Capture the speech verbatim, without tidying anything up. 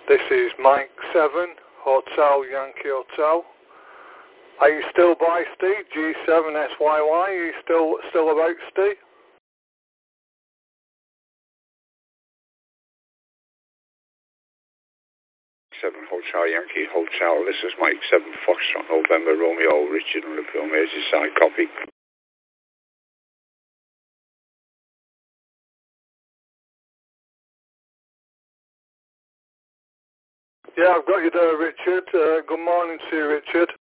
This is Mike seven, Hotel Yankee Hotel. Are you still by, Steve? G seven S Y Y, are you still, still about, Steve? seven Hotel Yankee Hotel. This is Mike seven Foxtrot November Romeo Richard on the film. Here's your side copy. Yeah, I've got you there, Richard. Uh, good morning to you, Richard.